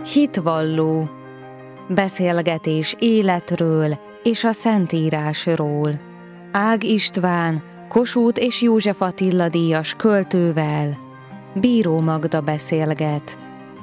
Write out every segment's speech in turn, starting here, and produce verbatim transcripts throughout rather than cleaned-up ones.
Hitvalló. Beszélgetés életről és a Szentírásról. Ág István, Kossuth és József Attila díjas költővel. Bíró Magda beszélget.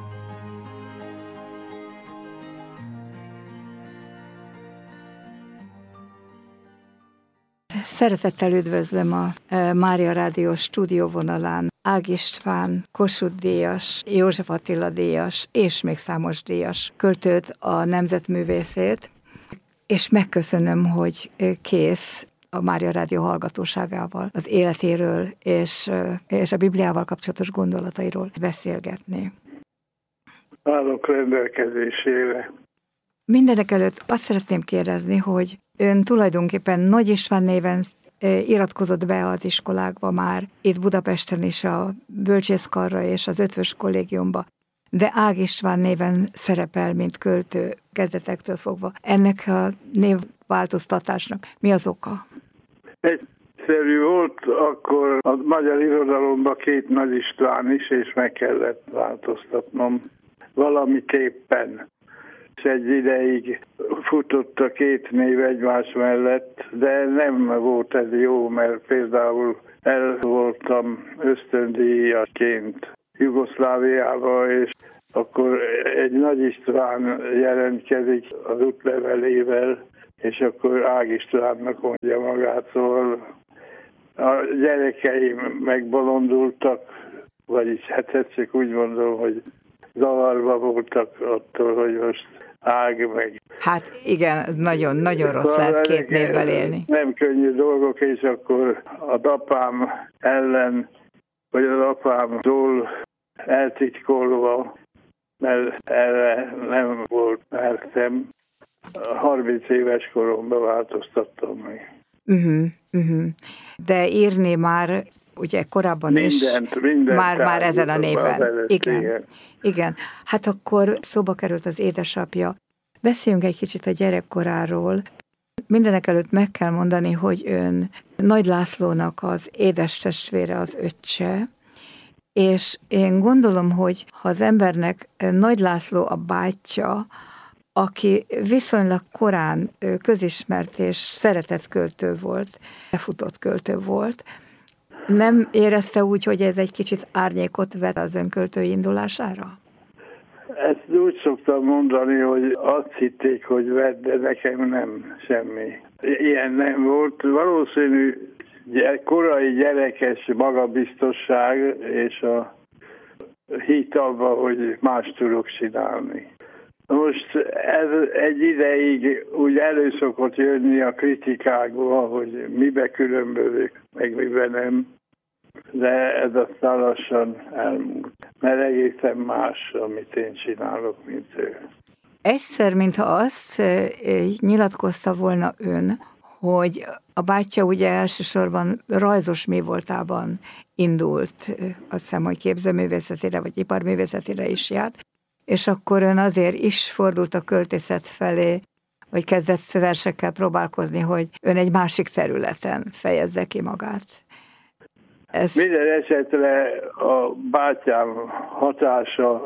Szeretettel üdvözlöm a Mária Rádió stúdióvonalán Ág István, Kossuth díjas, József Attila díjas és még számos díjas költőt, a nemzetművészét, és megköszönöm, hogy kész a Mária Rádió hallgatóságával az életéről és, és a Bibliával kapcsolatos gondolatairól beszélgetni. Állok rendelkezésére. Mindenek előtt azt szeretném kérdezni, hogy ön tulajdonképpen Nagy István néven iratkozott be az iskolákba már, itt Budapesten is a bölcsészkarra és az Ötvös kollégiumba, de Ág István néven szerepel, mint költő kezdetektől fogva. Ennek a névváltoztatásnak mi az oka? Egyszerű volt, akkor a magyar irodalomban két Nagy István is, és meg kellett változtatnom valamiképpen. És egy ideig futott a két név egymás mellett, de nem volt ez jó, mert például el voltam ösztöndíjaként Jugoszláviába, és akkor egy Nagy István jelentkezik az útlevelével, és akkor Ág Istvánnak mondja magát, szóval a gyerekeim megbolondultak, vagyis hát egyszer úgy mondom, hogy zavarba voltak attól, hogy most Ág meg. Hát igen, nagyon-nagyon rossz lesz két névvel élni. Nem könnyű dolgok, és akkor az apám ellen, vagy az apámtól eltitkolva, mert erre nem volt mertem. harminc éves koromban változtattam meg. Uh-huh, uh-huh. De írni már ugye korábban mindent, is, mindent már, már ezen a néven. Előtt, igen. igen. igen. Hát akkor szóba került az édesapja. Beszéljünk egy kicsit a gyerekkoráról. Mindenek előtt meg kell mondani, hogy ön Nagy Lászlónak az édes testvére, az öccse, és én gondolom, hogy ha az embernek Nagy László a bátyja, aki viszonylag korán közismert és szeretett költő volt, befutott költő volt, nem érezte úgy, hogy ez egy kicsit árnyékot vet az ön költői indulására? Ezt úgy szoktam mondani, hogy azt hitték, hogy vett, de nekem nem semmi. Ilyen nem volt. Valószínű korai gyerekes magabiztosság és a hit abba, hogy más tudok csinálni. Most ez egy ideig úgy előszokott jönni a kritikákba, hogy mibe különbözök, meg mibe nem, de ez aztán lassan elmúlt. Mert egészen más, amit én csinálok, mint ő. Egyszer, mintha azt nyilatkozta volna ön, hogy a bátyja ugye elsősorban rajzos mévoltában indult, azt hiszem, hogy képzőművészetére vagy iparművészetére is járt, és akkor ön azért is fordult a költészet felé, vagy kezdett versekkel próbálkozni, hogy ön egy másik területen fejezze ki magát. Ez... Minden esetre a bátyám hatása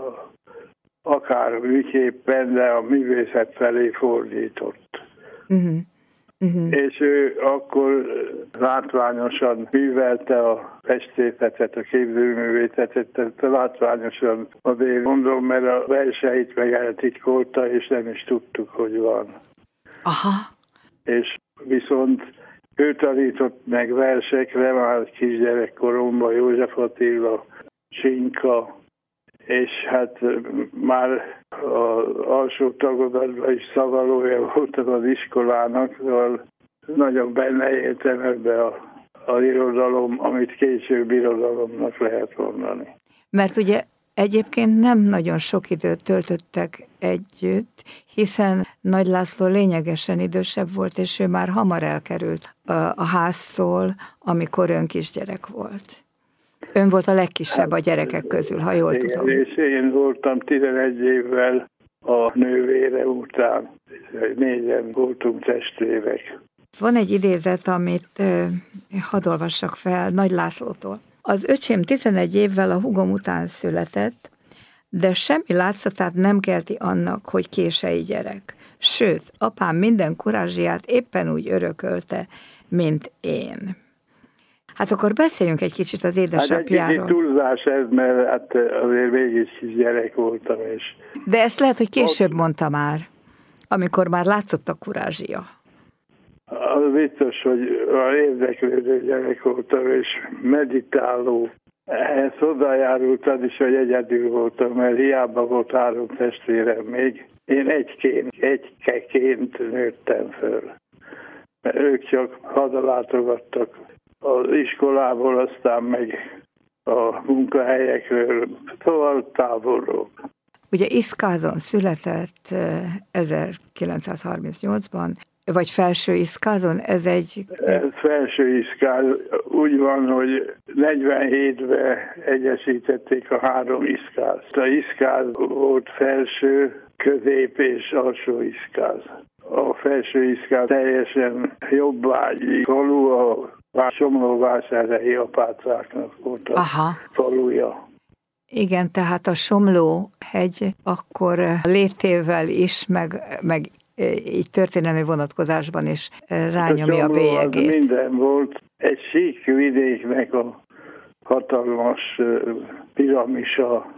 akár miképpen, de a művészet felé fordított. Uh-huh. Uh-huh. És ő akkor látványosan művelte a festészetet, a képzőművészetet, tehát látványosan azért mondom, mert a verseit meg eltitkolta, és nem is tudtuk, hogy van. Aha. És viszont ő tanított meg versekre, már kisgyerekkoromban József Attila, Csinka, és hát már az alsó tagodatban is szavalója voltam az iskolának, szóval nagyon benne éltem ebbe a, az irodalom, amit később irodalomnak lehet mondani. Mert ugye egyébként nem nagyon sok időt töltöttek együtt, hiszen Nagy László lényegesen idősebb volt, és ő már hamar elkerült a, a háztól, amikor ön kisgyerek volt. Ön volt a legkisebb a gyerekek közül, ha jól igen, tudom. És én voltam tizenegy évvel a nővére után. Négyen voltunk testvérek. Van egy idézet, amit eh, hadd olvassak fel Nagy Lászlótól. Az öcsém tizenegy évvel a húgom után született, de semmi látszatát nem kelti annak, hogy kései gyerek. Sőt, apám minden kurázsiát éppen úgy örökölte, mint én. Hát akkor beszéljünk egy kicsit az édesapjáról. Hát egy kicsit túlzás ez, mert hát azért mégis kis gyerek voltam. És... De ezt lehet, hogy később mondta már, amikor már látszott a kurázsia. Az biztos, hogy érdeklődő gyerek voltam, és meditáló. Ehhez hozzájárult az is, hogy egyedül voltam, mert hiába volt három testvérem még. Én egyként, egykeként nőttem föl. Mert ők csak hazalátogattak az iskolából, aztán meg a munkahelyekről, szóval távolról. Ugye Iszkázon született ezerkilencszázharmincnyolcban, vagy Felső Iszkázon, ez egy... Ez Felső Iszkáz, úgy van, hogy negyvenhétben egyesítették a három Iszkázt. A Iszkáz volt felső, közép és alsó Iszkáz. A Felső Iszkáz teljesen jobbágyi falu, a Somlóvásárhelyi apácáknak volt a Aha. faluja. Igen, tehát a Somló hegy akkor létével is, meg, meg így történelmi vonatkozásban is rányomja a, a bélyegét. Minden volt. Egy sík vidéknek a hatalmas piramisa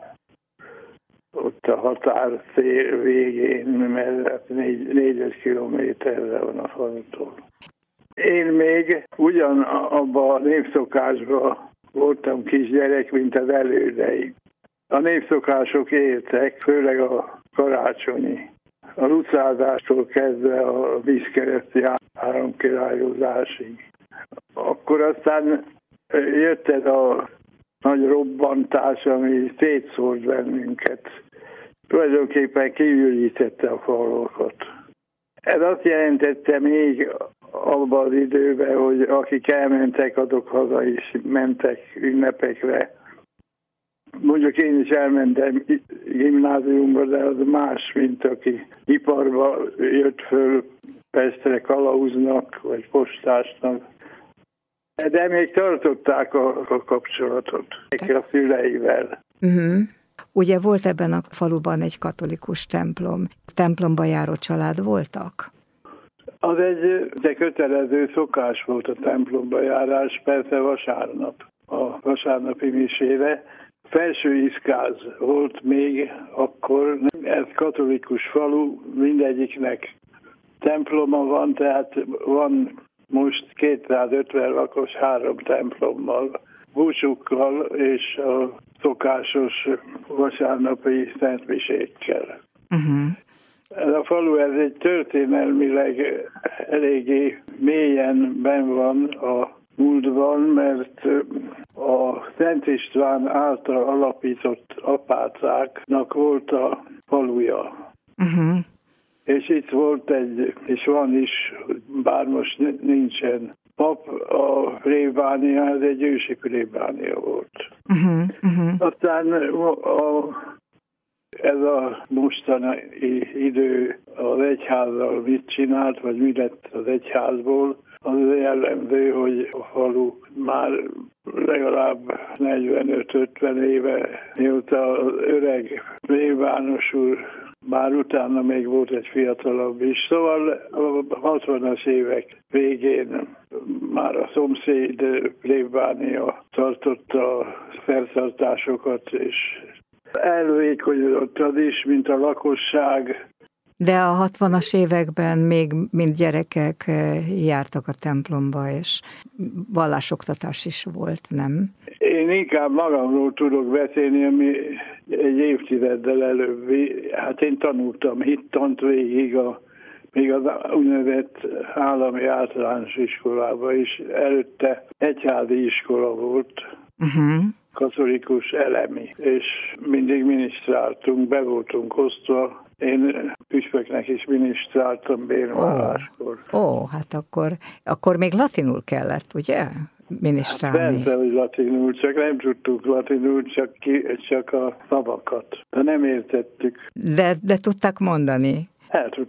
ott a határ végén, mert négy, négy kilométerre van a falutól. Én még ugyan abban a népszokásban voltam kisgyerek, mint az elődeim. A népszokások éltek, főleg a karácsonyi. A lucázástól kezdve a vízkereszti áramkirályozásig. Akkor aztán jött ez a nagy robbantás, ami szétszórt bennünket. Tulajdonképpen kiürítette a falokat. Ez azt jelentette még abban az időben, hogy akik elmentek, azok haza is mentek ünnepekre. Mondjuk én is elmentem gimnáziumba, de az más, mint aki iparba jött föl Pestre kalauznak, vagy postásnak. De még tartották a, a kapcsolatot a szüleivel. Uh-huh. Ugye volt ebben a faluban egy katolikus templom. Templomba járó család voltak? Az egy de kötelező szokás volt a templomba járás, persze vasárnap, a vasárnapi misére. Felső Iszkáz volt még akkor, ez katolikus falu, mindegyiknek temploma van, tehát van most kétszázötven lakos három templommal, búcsúkkal és a szokásos vasárnapi szentmisékkel. Uh-huh. Ez a falu, ez egy történelmileg eléggé mélyen benn van a múltban, mert a Szent István által alapított apácáknak volt a faluja. Uh-huh. És itt volt egy, és van is, bár most nincsen pap, a plébánia, ez egy ősi plébánia volt. Uh-huh. Uh-huh. Aztán a, ez a mostani idő az egyházzal mit csinált, vagy mi lett az egyházból, az jellemző, hogy a falu már legalább negyvenöt-ötven éve, mióta az öreg plébános úr, már utána még volt egy fiatalabb is. Szóval a hatvanas évek végén már a szomszéd plébánia tartotta a feltartásokat, és elvékonyodott az is, mint a lakosság. De a hatvanas években még mint gyerekek jártak a templomba, és vallásoktatás is volt, nem? Én inkább magamról tudok beszélni, ami egy évtizeddel előbbi. Hát én tanultam hittant végig, a, még az úgynevezett állami általános iskolában is. Előtte egyházi iskola volt. Uh-huh. Katolikus elemi, és mindig minisztráltunk, be voltunk osztva. Én püspöknek is minisztráltam bérválláskor. Ó, oh, hát akkor, akkor még latinul kellett, ugye? Minisztrálni. Hát persze, hogy latinul, csak nem tudtuk latinul, csak, ki, csak a szavakat. De nem értettük. De, de tudták mondani? El tudtuk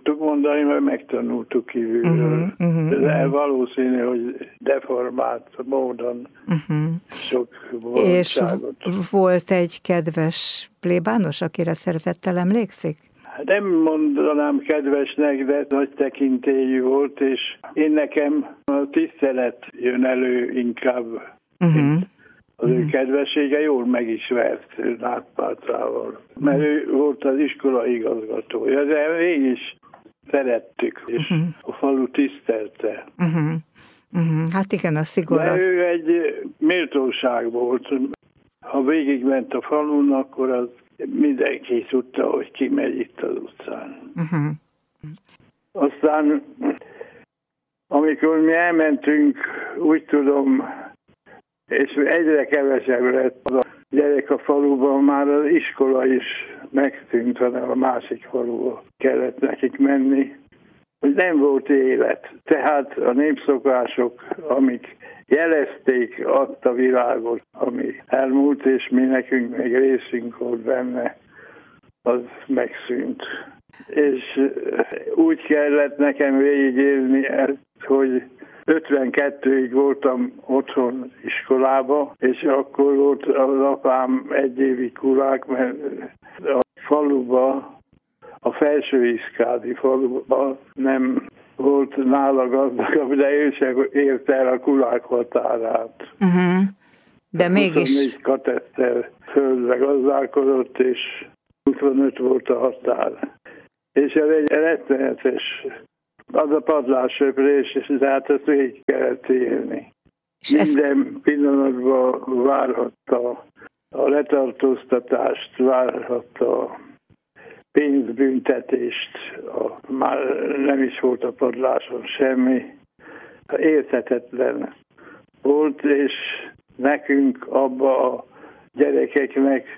tudtuk mondani, mert megtanultuk kívülről. Uh-huh, uh-huh, De valószínű, hogy deformált módon uh-huh. sok És volt egy kedves plébános, akire szeretettel emlékszik? Nem mondanám kedvesnek, de nagy tekintélyű volt, és én nekem a tisztelet jön elő inkább, uh-huh. az ő kedvessége jól meg is vert Náth Pátrával, mert ő volt az iskola igazgatója, de mégis szerettük, és uh-huh. a falu tisztelte. Uh-huh. Uh-huh. Hát igen, a szigor de az... ő egy méltóság volt. Ha végigment a falun, akkor az mindenki tudta, hogy ki megy itt az utcán. Uh-huh. Aztán, amikor mi elmentünk, úgy tudom, és egyre kevesebb lett a gyerek a faluban, már az iskola is megszűnt, hanem a másik faluba kellett nekik menni, hogy nem volt élet. Tehát a népszokások, amik jelezték azt a világot, ami elmúlt, és mi nekünk még részünk volt benne, az megszűnt. És úgy kellett nekem végigélni ezt, hogy ötvenkettőig voltam otthon iskolába, és akkor volt az apám egy évi kulák, mert a faluba, a Felsőiszkádi faluba nem volt nála gazdagabb, de ő sem érte el a kulák határát. Uh-huh. De mégis... huszonnégy kateszter földre gazdálkodott, és huszonöt volt a határ. És ez egy rettenetes, az a padlássöprés, és tehát ezt végig kellett élni. És minden ez... pillanatban várhatta a letartóztatást, várhatta a pénzbüntetést, a, már nem is volt a padláson semmi. Érthetetlen volt, és nekünk abba a gyerekeknek,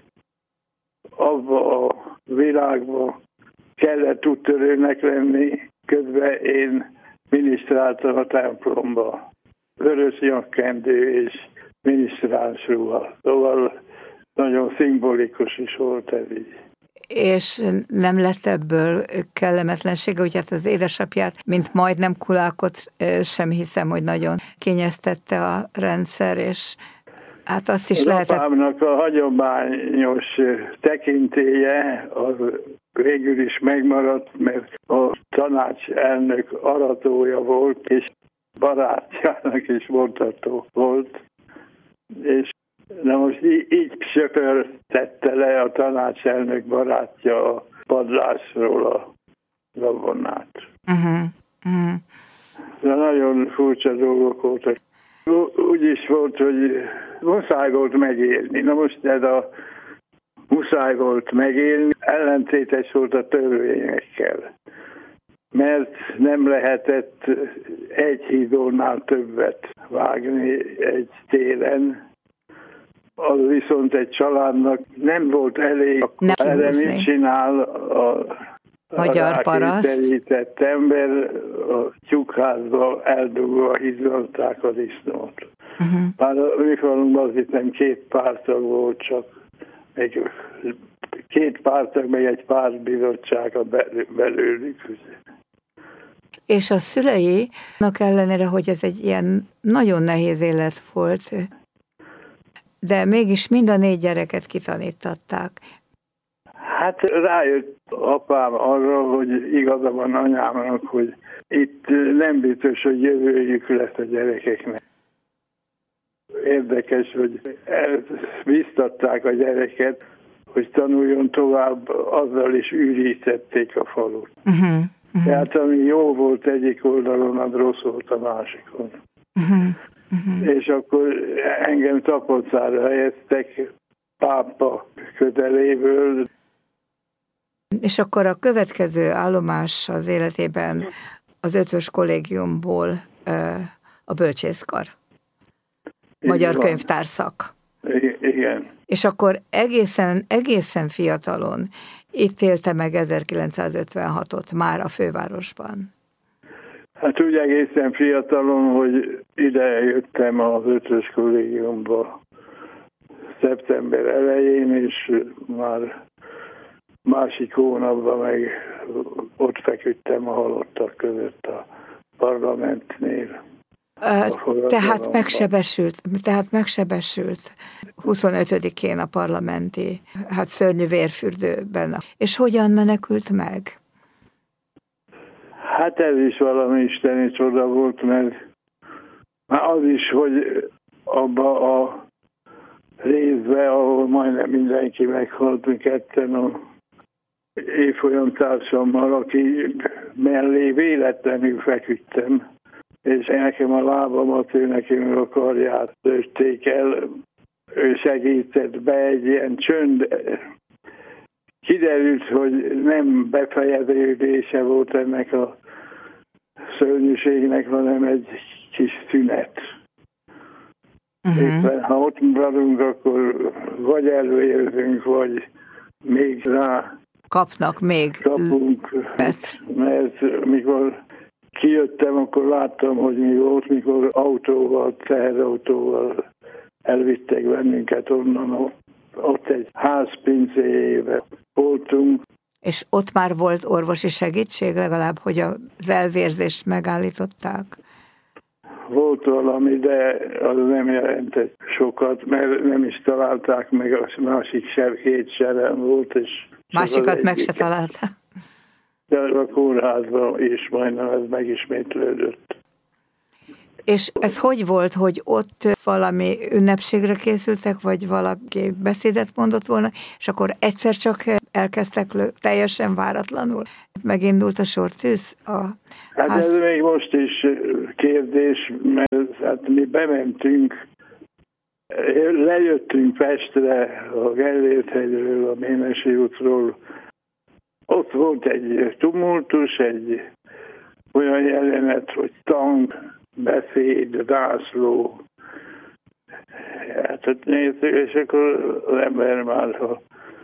abba a világba kellett úttörőnek lenni, közben én minisztráltam a templomba. Vörös nyakkendő és minisztráns ruha. Szóval nagyon szimbolikus is volt ez így. És nem lett ebből kellemetlensége, hogy hát az édesapját, mint majdnem kulákot sem hiszem, hogy nagyon kényeztette a rendszer, és hát azt is az lehetett... apámnak a hagyományos tekintélye az végül is megmaradt, mert a tanácselnök aratója volt, és barátjának is mondható volt, és na most így, így söpörtette le a tanácselnök barátja a padlásról a gabonát. Uh-huh. Uh-huh. De nagyon furcsa dolgok voltak. Úgy is volt, hogy muszáj volt megélni. Na most ez a muszáj volt megélni, ellentétes volt a törvényekkel. Mert nem lehetett egy hídónál többet vágni egy télen, az viszont egy családnak nem volt elég, nem erre mit csinál a magyar paraszt? ember a tyúkházba eldugva hízolták a disznót. Uh-huh. Már a mi falunkban az itt nem két pártag volt, csak még két pártag, meg egy pártbizottság a belőlük. És a szüleinek ellenére, hogy ez egy ilyen nagyon nehéz élet volt, de mégis mind a négy gyereket kitanítatták. Hát rájött apám arra, hogy igaza van anyámnak, hogy itt nem biztos, hogy jövőjük lesz a gyerekeknek. Érdekes, hogy biztatták a gyereket, hogy tanuljon tovább, azzal is űrítették a falut. Uh-huh, uh-huh. Tehát ami jó volt egyik oldalon, az rossz volt a másikon. Uh-huh. Uh-huh. És akkor engem Tapolcára helyeztek pápa köteléből. És akkor a következő állomás az életében az ötös kollégiumból a bölcsészkar. Magyar Igen. könyvtárszak. Igen. És akkor egészen, egészen fiatalon itt élte meg ezerkilencszázötvenhatot már a fővárosban. Hát úgy egészen fiatalon, hogy ide jöttem az ötös kollégiumba szeptember elején, és már másik hónapban meg ott feküdtem a halottak között a parlamentnél. Tehát megsebesült, tehát megsebesült huszonötödikén a parlamenti, hát szörnyű vérfürdőben. És hogyan menekült meg? Hát ez is valami isteni csoda volt, mert már az is, hogy abba a részbe, ahol majdnem mindenki meghalt, mi ketten a évfolyam társammal, aki mellé véletlenül feküdtem, és nekem a lábamat, ő nekem a karját törték el, ő segített be egy ilyen csönd. Kiderült, hogy nem befejeződése volt ennek a szörnyűségnek, hanem egy kis szünet. Uh-huh. Éppen ha ott maradunk, akkor vagy előérzünk, vagy még rá kapnak még kapunk, mert, mert mikor kijöttem, akkor láttam, hogy mi volt, mikor autóval, teherautóval elvittek bennünket onnan. Ott egy házpincéjébe voltunk. És ott már volt orvosi segítség legalább, hogy az elvérzést megállították? Volt valami, de az nem jelentett sokat, mert nem is találták meg, a másik sem, két serem volt. És másikat meg se találták. De a kórházban is majdnem ez megismétlődött. És ez hogy volt, hogy ott valami ünnepségre készültek, vagy valaki beszédet mondott volna, és akkor egyszer csak elkezdtek lő, teljesen váratlanul? Megindult a sortűz? A hát ház... ez még most is kérdés, mert hát mi bementünk, lejöttünk Pestre a Gellért-hegyről, a Ménesi útról. Ott volt egy tumultus, egy olyan jelenet, hogy tank, beszéd, zászló. Hát ott néztük, és akkor az ember már, ha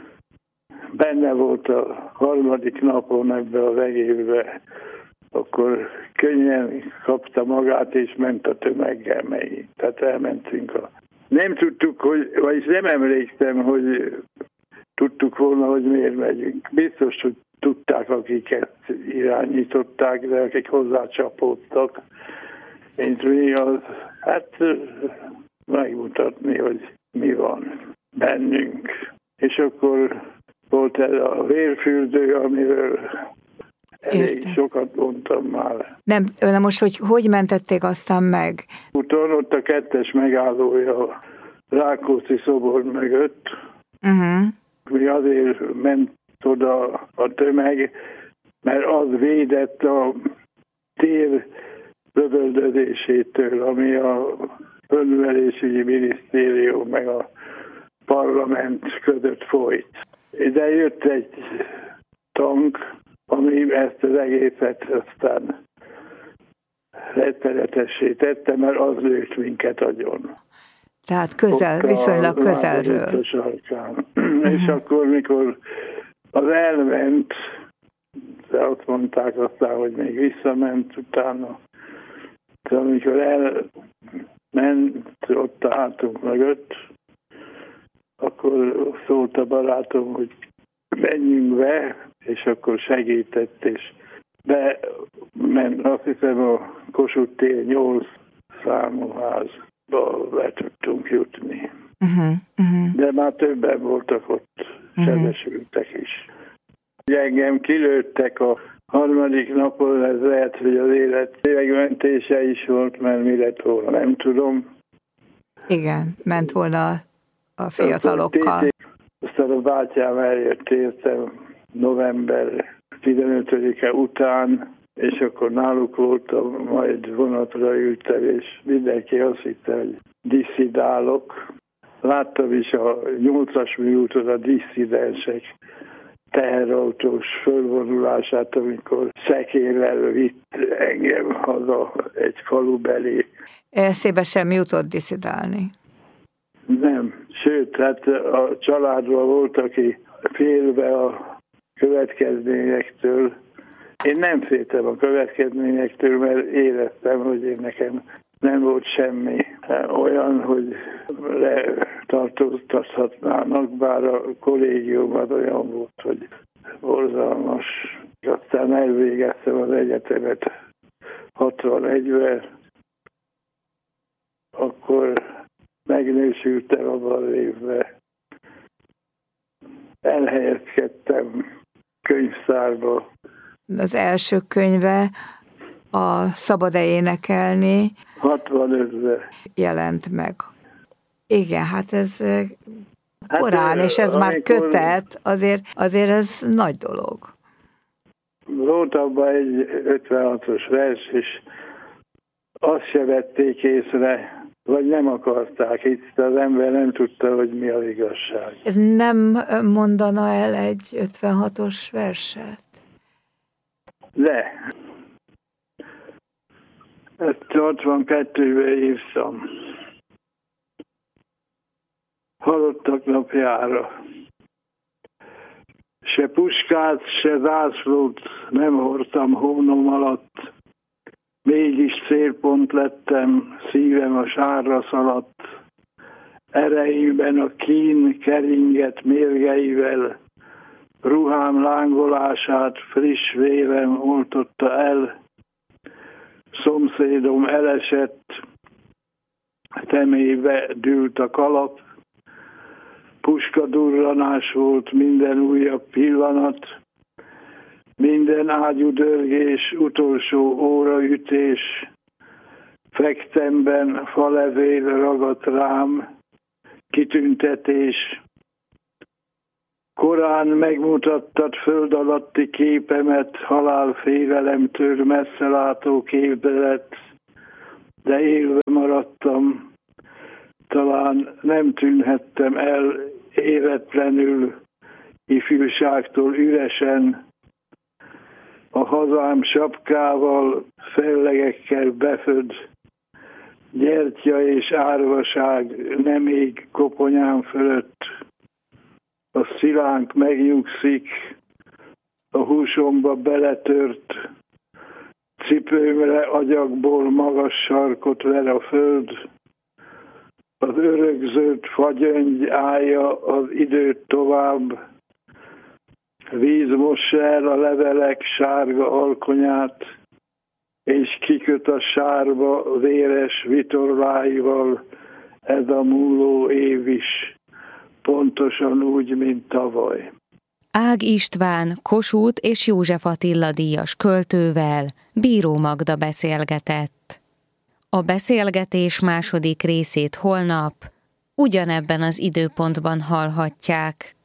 benne volt a harmadik napon ebbe az egészbe, akkor könnyen kapta magát, és ment a tömeggel megint. Tehát elmentünk a... Nem tudtuk, hogy, vagyis nem emlékszem, hogy tudtuk volna, hogy miért megyünk. Biztos, hogy tudták, akiket irányították, de akik hozzácsapódtak, mint mi, az, hát megmutatni, hogy mi van bennünk. És akkor volt ez a vérfürdő, amiről elég Érte. sokat mondtam már. Nem, na most, hogy hogy mentették aztán meg? Utána ott a kettes megállója a Rákóczi szobor mögött. Uh-huh. Mi azért ment oda a tömeg, mert az védett a tér lövöldözésétől, ami a Önművelésügyi Minisztérium meg a parlament között folyt. Ide jött egy tank, ami ezt az egészet aztán rettenetessé tette, mert az lőtt minket agyon. Tehát közel, ott viszonylag közelről. Uh-huh. És akkor, mikor az elment, de azt mondták aztán, hogy még visszament utána, de amikor elment ott a hátunk mögött, akkor szólt a barátom, hogy menjünk be, és akkor segített, és bement, azt hiszem a Kossuth tér nyolc számú házba be tudtunk jutni. Uh-huh, uh-huh. De már többen voltak ott, uh-huh. sebesültek is. Engem kilőttek a harmadik napon, ez lehet, hogy az élet megmentése is volt, mert mi lett volna, nem tudom. Igen, ment volna a fiatalokkal. Aztán a bátyám eljött értem november tizenötödike után, és akkor náluk voltam, majd vonatra ültem, és mindenki azt hitte, hogy disszidálok. Láttam is a nyolcas műúton a disszidensek teherautós fölvonulását, amikor szekérrel vitt engem haza egy falubeli. Eszébe sem jutott disszidálni? Nem, sőt, hát a családban volt, aki félve a következményektől. Én nem féltem a következményektől, mert éreztem, hogy én nekem nem volt semmi olyan, hogy letartóztathatnának, bár a kollégium az olyan volt, hogy borzalmas. A aztán elvégeztem az egyetemet hatvanegyben, akkor megnősültem abban az évben. Elhelyezkedtem könyvtárba. Az első könyve, a Szabad-e énekelni hatvanötben jelent meg. Igen, hát ez hát korán, és ez már amikor... kötet, azért, azért ez nagy dolog. Volt abban egy ötvenhatos vers, és azt se vették észre, vagy nem akarták, itt az ember nem tudta, hogy mi az igazság. Ez nem mondana el egy ötvenhatos verset? De ezt hatvankettőben írtam. Halottak napjára. Se puskát, se zászlót nem hordtam hónom alatt, mégis célpont lettem, szívem a sárra szaladt. Ereimben a kín keringet mérgeivel, ruhám lángolását friss vérem oltotta el. Szomszédom elesett, temébe dűlt a kalap, puskadurranás volt minden újabb pillanat, minden ágyudörgés, utolsó óraütés, fektemben falevél ragadt rám, kitüntetés. Korán megmutattad föld alatti képemet, halálfélelemtől messzelátó képzelet, de élve maradtam, talán nem tűnhettem el éretlenül, ifjúságtól üresen, a hazám sapkával, fellegekkel beföd, gyertya és árvaság nem ég koponyám fölött. A szilánk megnyugszik, a húsomba beletört, cipőmre agyagból magas sarkot ver a föld, az örökzöld fagyöngy állja az időt tovább, víz mossa el a levelek sárga alkonyát, és kiköt a sárba véres vitorláival ez a múló év is, pontosan úgy, mint tavaly. Ág István, Kossuth és József Attila díjas költővel Bíró Magda beszélgetett. A beszélgetés második részét holnap ugyanebben az időpontban hallhatják.